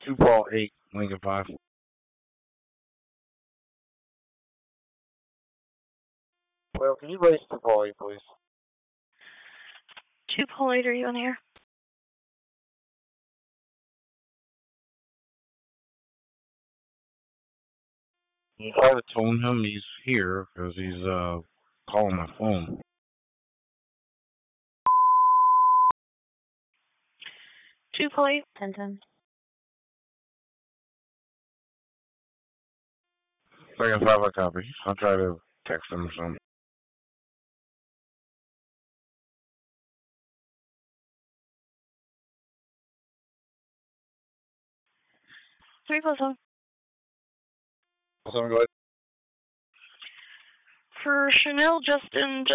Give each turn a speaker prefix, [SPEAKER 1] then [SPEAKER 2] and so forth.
[SPEAKER 1] 2 Paul 8, Lincoln 5. Well, can you raise 2 Paul 8, please?
[SPEAKER 2] 2 Paul 8, are you in here?
[SPEAKER 1] You try to tone him, he's here, because he's, calling my phone.
[SPEAKER 2] 2 Paul 8, 10-10.
[SPEAKER 1] Second 5, I copy. I'll try to text him or something.
[SPEAKER 2] 3 plus 1.
[SPEAKER 1] Someone go ahead.
[SPEAKER 2] For Chanel, Justin,